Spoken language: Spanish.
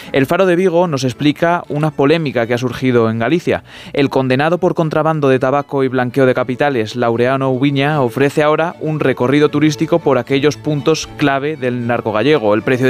El Faro de Vigo nos explica una polémica que ha surgido en Galicia. El condenado por contrabando de tabaco y blanqueo de capitales, Laureano Ubiña, ofrece ahora un recorrido turístico por aquellos puntos clave del narco gallego. El precio